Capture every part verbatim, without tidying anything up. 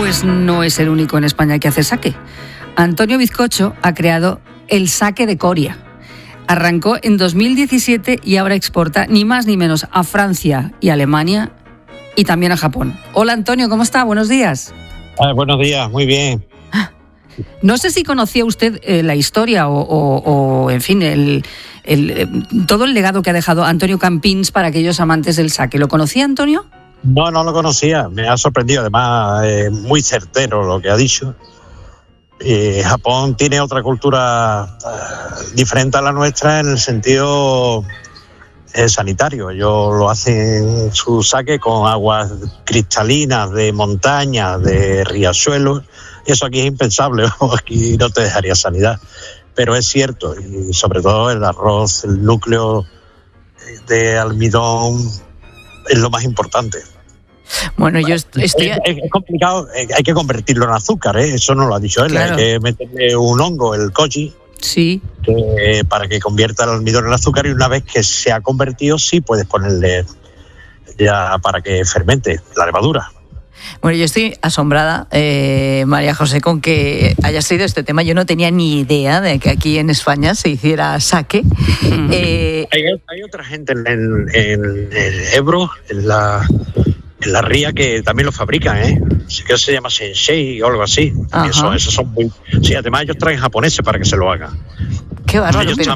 Pues no es el único en España que hace sake. Antonio Bizcocho ha creado el sake de Coria. Arrancó en dos mil diecisiete y ahora exporta ni más ni menos a Francia y Alemania y también a Japón. Hola Antonio, ¿cómo está? Buenos días. Ah, buenos días, muy bien. No sé si conocía usted eh, la historia o, o, o en fin, el, el, eh, todo el legado que ha dejado Antonio Campins para aquellos amantes del sake. ¿Lo conocía, Antonio? No, no lo conocía. Me ha sorprendido, además, eh, muy certero lo que ha dicho. Eh, Japón tiene otra cultura eh, diferente a la nuestra en el sentido eh, sanitario. Ellos lo hacen su sake con aguas cristalinas de montañas, de riachuelos. Eso aquí es impensable, aquí no te dejaría sanidad. Pero es cierto, y sobre todo el arroz, el núcleo de almidón es lo más importante. Bueno, yo estoy... Es, es complicado, hay que convertirlo en azúcar, ¿eh? Eso no lo ha dicho él, claro. Hay que meterle un hongo, el koji, sí, que, para que convierta el almidón en azúcar, y una vez que se ha convertido, sí puedes ponerle ya para que fermente la levadura. Bueno, yo estoy asombrada, eh, María José, con que hayas traído este tema. Yo no tenía ni idea de que aquí en España se hiciera sake. Eh, hay, hay otra gente en, en, en el Ebro, en la, en la ría, que también lo fabrican, ¿eh? Sí, que se llama Sensei o algo así. Eso, esos son muy... Sí, además ellos traen japoneses para que se lo hagan. Qué bárbaro, pero...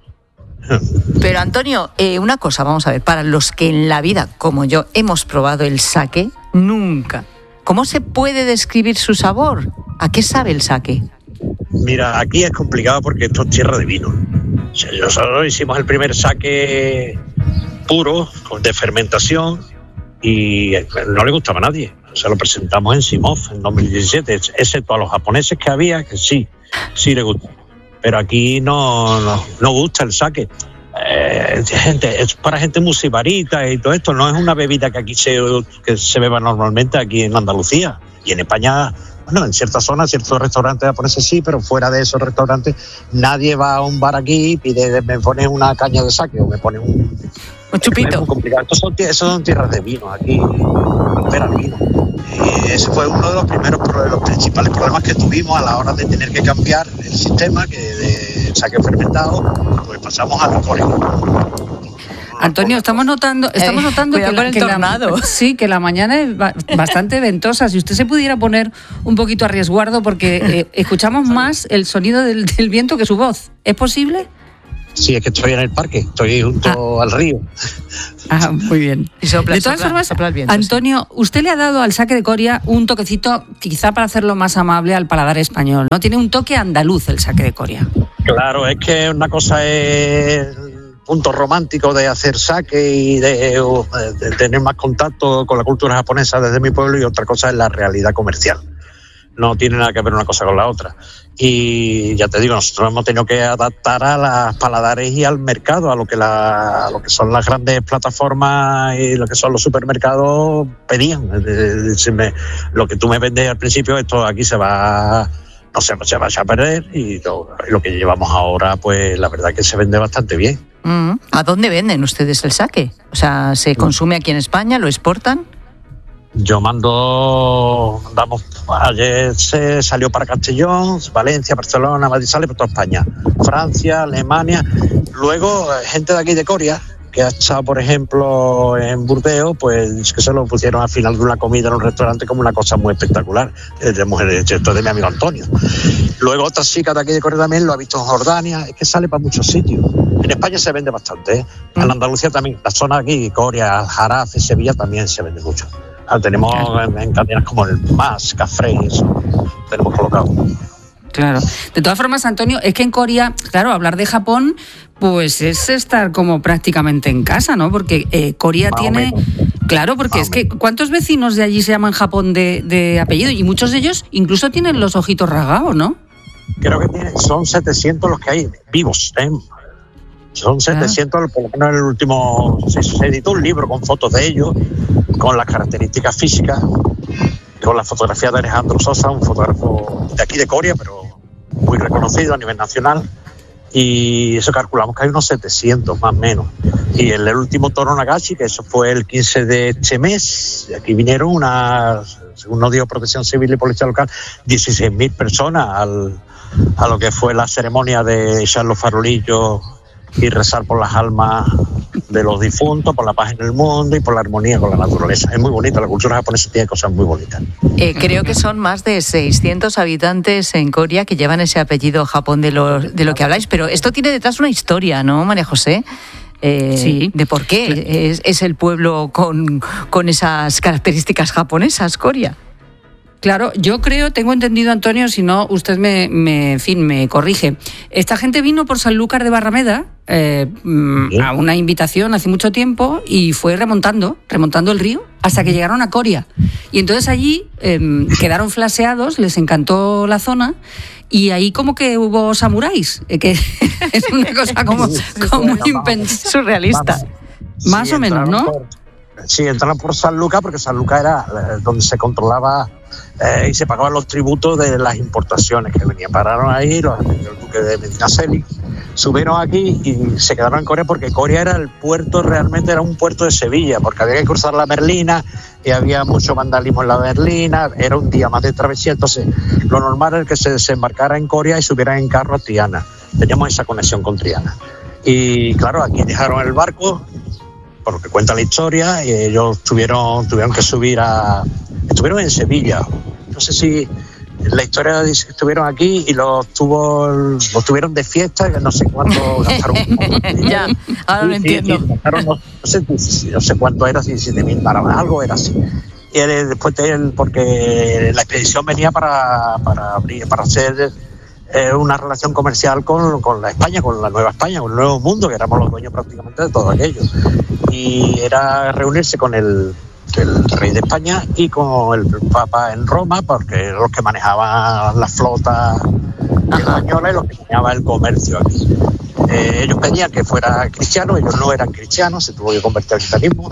Pero Antonio, eh, una cosa, vamos a ver, para los que en la vida, como yo, hemos probado el sake, nunca, ¿cómo se puede describir su sabor? ¿A qué sabe el sake? Mira, aquí es complicado porque esto es tierra de vino. O sea, nosotros hicimos el primer sake puro, de fermentación, y no le gustaba a nadie. O sea, lo presentamos en Simov en dos mil diecisiete, excepto a los japoneses que había, que sí, sí le gusta. Pero aquí no, no, no gusta el sake. Eh, gente, es para gente muy sibarita y todo esto. No es una bebida que aquí se, que se beba normalmente aquí en Andalucía. Y en España, bueno, en ciertas zonas, ciertos restaurantes japoneses sí, pero fuera de esos restaurantes nadie va a un bar aquí y pide, me pone una caña de sake o me pone un... Un chupito. Es muy complicado. Estos son, esos son tierras de vino, aquí espera el vino. Y ese fue uno de los primeros, de los principales problemas que tuvimos a la hora de tener que cambiar el sistema, que de saque fermentado, pues pasamos a la Coria. Antonio, estamos notando, estamos notando eh, que, la, el que tornado. La, sí, que la mañana es ba- bastante ventosa. Si usted se pudiera poner un poquito a resguardo, porque eh, escuchamos más el sonido del, del viento que su voz. ¿Es posible? Sí, es que estoy en el parque, estoy junto ah. al río. Ah, muy bien. Y sopla, de todas sopla, formas, sopla el viento, Antonio, sí. Usted le ha dado al sake de Coria un toquecito, quizá para hacerlo más amable al paladar español, ¿no? Tiene un toque andaluz el sake de Coria. Claro, es que una cosa es el punto romántico de hacer sake y de, de tener más contacto con la cultura japonesa desde mi pueblo, y otra cosa es la realidad comercial. No tiene nada que ver una cosa con la otra. Y ya te digo, nosotros hemos tenido que adaptar a las paladares y al mercado, a lo que la, a lo que son las grandes plataformas y lo que son los supermercados pedían. Lo que tú me vendes al principio, esto aquí se va, no se, se va a perder, y lo, y lo que llevamos ahora, pues la verdad que se vende bastante bien. Mm. ¿A dónde venden ustedes el sake? O sea, ¿se consume aquí en España? ¿Lo exportan? Yo mando, damos, ayer se salió para Castellón, Valencia, Barcelona, Madrid, sale por toda España, Francia, Alemania. Luego, gente de aquí de Coria, que ha estado, por ejemplo, en Burdeos, pues que se lo pusieron al final de una comida en un restaurante como una cosa muy espectacular, de mujer, esto de mi amigo Antonio. Luego otra chica de aquí de Coria también lo ha visto en Jordania, es que sale para muchos sitios. En España se vende bastante, ¿eh? En Andalucía también, la zona aquí, Coria, Jarafe, Sevilla, también se vende mucho. Ah, tenemos en, en cadenas como el Más, Café, eso tenemos colocado. Claro. De todas formas, Antonio, es que en Coria, claro, hablar de Japón, pues es estar como prácticamente en casa, ¿no? Porque eh, Coria Más tiene... Claro, porque Más es que ¿cuántos vecinos de allí se llaman Japón de, de apellido? Y muchos de ellos incluso tienen los ojitos rasgados, ¿no? Creo que tiene, son setecientos los que hay vivos, ¿eh? Son setecientos, ah. por lo menos en el último... Se, se editó un libro con fotos de ellos, con las características físicas, con la fotografía de Alejandro Sosa, un fotógrafo de aquí de Coria, pero muy reconocido a nivel nacional. y eso calculamos que hay unos setecientos más o menos. Y el, el último toro Nagashi, que eso fue el quince de este mes, y aquí vinieron unas, según nos dijo Protección Civil y Policía Local, dieciséis mil personas al, a lo que fue la ceremonia de echar los farolillos y rezar por las almas de los difuntos, por la paz en el mundo y por la armonía con la naturaleza. Es muy bonita, la cultura japonesa tiene cosas muy bonitas. Eh, creo que son más de seiscientos habitantes en Coria que llevan ese apellido Japón de lo, de lo que habláis, pero esto tiene detrás una historia, ¿no, María José? Eh, sí. De por qué es, es el pueblo con, con esas características japonesas, Coria. Claro, yo creo, tengo entendido, Antonio, si no, usted me, me, en fin, me corrige. Esta gente vino por Sanlúcar de Barrameda eh, ¿Sí? a una invitación hace mucho tiempo y fue remontando, remontando el río hasta que llegaron a Coria. Y entonces allí eh, quedaron flaseados, les encantó la zona y ahí como que hubo samuráis, eh, que es una cosa como, como muy impensable. Surrealista. Más sí, o menos, ¿no? Por, sí, entraron por Sanlúcar porque Sanlúcar era eh, donde se controlaba Eh, y se pagaban los tributos de las importaciones que venían. Pararon ahí los el duque de Medinaceli, subieron aquí y se quedaron en Coria porque Coria era el puerto, realmente era un puerto de Sevilla, porque había que cruzar la Merlina y había mucho vandalismo en la Merlina, era un día más de travesía, entonces lo normal era que se desembarcara en Coria y subieran en carro a Triana. Teníamos esa conexión con Triana. Y claro, aquí dejaron el barco, por lo que cuenta la historia, y ellos tuvieron, tuvieron que subir a... Estuvieron en Sevilla. No sé si la historia dice que estuvieron aquí y los tuvo, los tuvieron de fiesta, que no sé cuánto gastaron. Ya, ahora lo entiendo. Sí, sí, gastaron, no, no, sé, no sé cuánto era, si siete mil dólares, algo era así. Y él, después de él, porque la expedición venía para, para, abrir, para hacer eh, una relación comercial con, con la España, con la Nueva España, con el Nuevo Mundo, que éramos los dueños prácticamente de todo aquello. Y era reunirse con el el rey de España y con el Papa en Roma, porque eran los que manejaban la flota española y los que manejaban el comercio aquí. Eh, ellos pedían que fuera cristiano, ellos no eran cristianos, se tuvo que convertir al cristianismo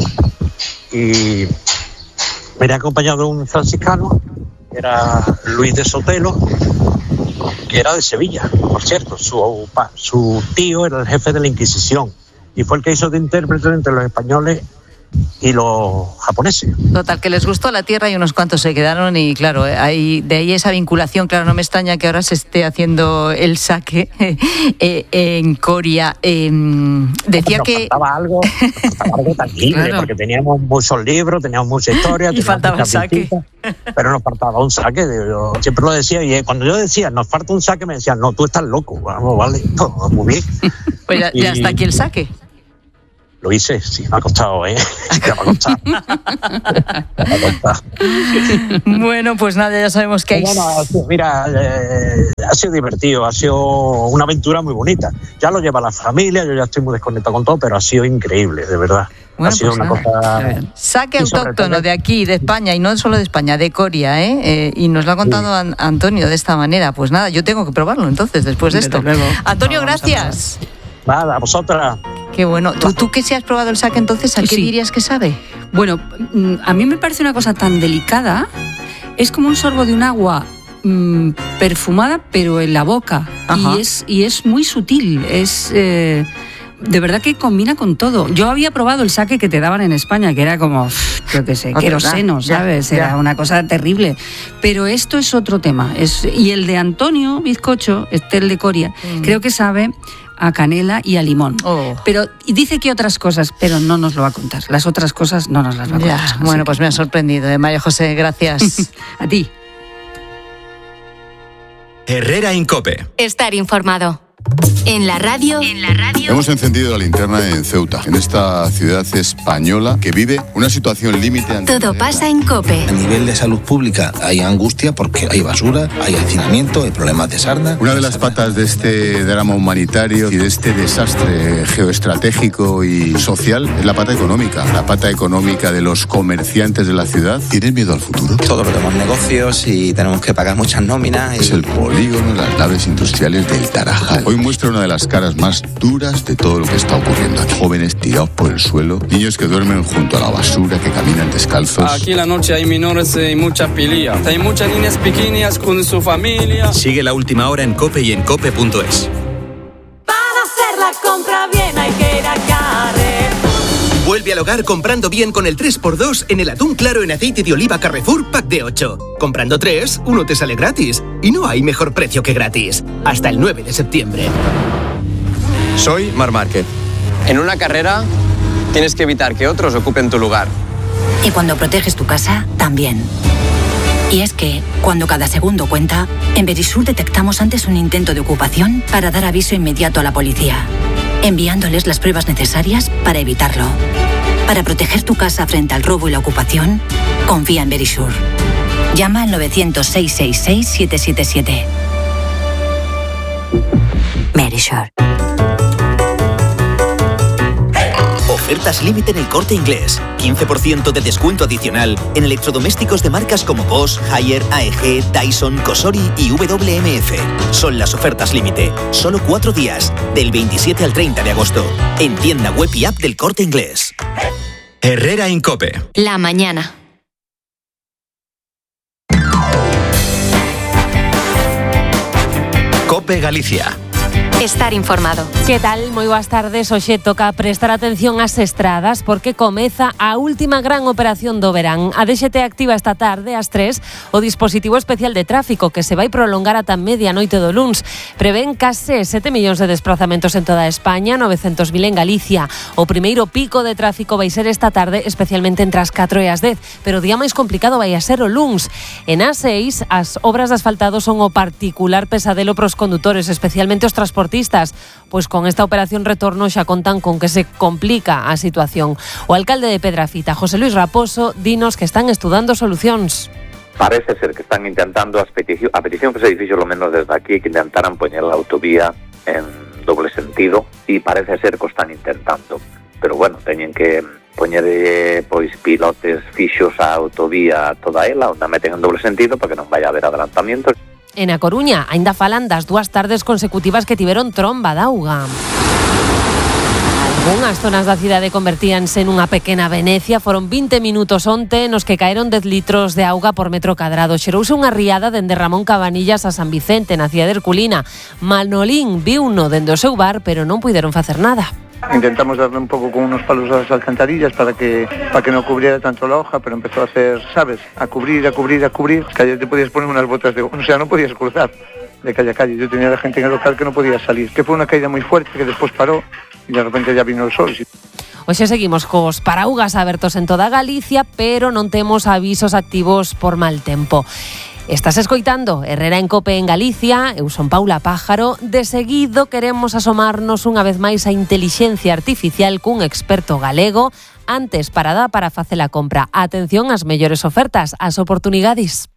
y venía acompañado de un franciscano, que era Luis de Sotelo, que era de Sevilla, por cierto. Su, su tío era el jefe de la Inquisición y fue el que hizo de intérprete entre los españoles y los japoneses. Total, que les gustó la tierra y unos cuantos se quedaron y claro, hay, de ahí esa vinculación. Claro, no me extraña que ahora se esté haciendo el sake eh, en Coria. Eh, decía nos que... faltaba algo, nos faltaba algo tangible, claro. Porque teníamos muchos libros, teníamos mucha historia. Y faltaba el sake. Pero nos faltaba un sake. Yo siempre lo decía y cuando yo decía, nos falta un sake, me decían, no, tú estás loco. Vamos, vale, no, muy bien. Pues ya, y, ya está aquí el sake. Lo hice, sí, me ha costado, ¿eh? Sí, me ha costado. me ha costado. Bueno, pues nada, ya sabemos que hay... Bueno, mira, eh, ha sido divertido, ha sido una aventura muy bonita. Ya lo lleva la familia, yo ya estoy muy desconectado con todo, pero ha sido increíble, de verdad. Bueno, ha sido pues una nada. cosa... Sake autóctono de aquí, de España, y no solo de España, de Coria, ¿eh? eh y nos lo ha contado sí. Antonio de esta manera. Pues nada, yo tengo que probarlo entonces, después de esto. Luego. Antonio, no, gracias. Nada, a vosotras. Qué bueno. ¿Tú, tú que si has probado el sake entonces, ¿a qué sí. dirías que sabe? Bueno, a mí me parece una cosa tan delicada. Es como un sorbo de un agua mmm, perfumada, pero en la boca. Y es, y es muy sutil. Es... Eh, de verdad que combina con todo. Yo había probado el sake que te daban en España, que era como, yo qué sé, queroseno, ¿sabes? Ya, ya. Era una cosa terrible. Pero esto es otro tema. Es, y el de Antonio Bizcocho, este el de Coria, mm. creo que sabe a canela y a limón. Oh. Pero dice que otras cosas, pero no nos lo va a contar. Las otras cosas no nos las va a contar. Ya, bueno, pues me ha sorprendido, ¿eh? María José, gracias. A ti. Herrera Incope. Estar informado. En la radio, en la radio. Hemos encendido la linterna en Ceuta, en esta ciudad española que vive una situación límite. Todo pasa en COPE. A nivel de salud pública hay angustia porque hay basura, hay hacinamiento, hay problemas de sarna. Una de las patas de este drama humanitario y de este desastre geoestratégico y social es la pata económica. La pata económica de los comerciantes de la ciudad. ¿Tienen miedo al futuro? Todos tenemos negocios y tenemos que pagar muchas nóminas. Y... Es el polígono, las naves industriales del Tarajal. Hoy muestra una de las caras más duras de todo lo que está ocurriendo aquí. Jóvenes tirados por el suelo, niños que duermen junto a la basura, que caminan descalzos. Aquí en la noche hay menores y mucha pilía. Hay muchas niñas pequeñas con su familia. Sigue la última hora en COPE y en cope punto es. Vuelve al hogar comprando bien con el tres por dos en el atún claro en aceite de oliva Carrefour Pack de ocho. Comprando tres, uno te sale gratis. Y no hay mejor precio que gratis. Hasta el nueve de septiembre. Soy Marc Márquez. En una carrera tienes que evitar que otros ocupen tu lugar. Y cuando proteges tu casa, también. Y es que, cuando cada segundo cuenta, en Verisur detectamos antes un intento de ocupación para dar aviso inmediato a la policía, enviándoles las pruebas necesarias para evitarlo. Para proteger tu casa frente al robo y la ocupación, confía en Verisur. Llama al nueve cero cero, seis seis seis, siete siete siete. Verisur. Ofertas límite en El Corte Inglés. quince por ciento de descuento adicional en electrodomésticos de marcas como Bosch, Haier, A E G, Dyson, Cosori y W M F. Son las ofertas límite. Solo cuatro días, del veintisiete al treinta de agosto. En tienda web y app del Corte Inglés. Herrera Incope. La mañana. Cope Galicia. Estar informado. Que tal? Moi boas tardes. Hoxe toca prestar atención ás estradas porque comeza a última gran operación do verán. A D X T activa esta tarde ás tres o dispositivo especial de tráfico que se vai prolongar ata medianoite do luns. Prevén case sete millóns de desplazamentos en toda España, novecentos mil en Galicia. O primeiro pico de tráfico vai ser esta tarde, especialmente entre as catro e as dez, pero o día máis complicado vai a ser o luns. En A seis, as obras de asfaltado son o particular pesadelo pros condutores, especialmente os transportistas. Pois con esta operación retorno xa contan con que se complica a situación. O alcalde de Pedrafita, José Luis Raposo, dinos que están estudando solucións. Parece ser que están intentando as petición, a petición que se dixo lo menos desde aquí, que intentaran poñer a autovía en doble sentido, e parece ser que o están intentando. Pero bueno, teñen que poñer pois pilotes fixos a autovía toda ela, onde meten en doble sentido para que non vaya a haber adelantamientos. En A Coruña, aínda falan das dúas tardes consecutivas que tiveron tromba de auga. Algunhas zonas da cidade convertíanse nunha pequena Venecia. Foron vinte minutos onte nos que caeron dez litros de auga por metro cadrado. Xerouse unha riada dende Ramón Cabanillas a San Vicente, na cidade de Herculina. Manolín viuno dende o seu bar, pero non puideron facer nada. Intentamos darle un poco con unos palos a las alcantarillas para que para que no cubriera tanto la hoja, pero empezó a hacer, ¿sabes? A cubrir, a cubrir, a cubrir. Que te podías poner unas botas de... O sea, no podías cruzar de calle a calle. Yo tenía a la gente en el local que no podía salir. Que fue una caída muy fuerte que después paró y de repente ya vino el sol. Hoxe seguimos cos paraugas abertos en toda Galicia, pero non temos avisos activos por mal tempo. Estás escoitando Herrera en Cope en Galicia. Eu son Paula Pájaro. De seguido queremos asomarnos unha vez máis a intelixencia artificial cun experto galego. Antes, parada para facer a compra. Atención ás mellores ofertas, ás oportunidades.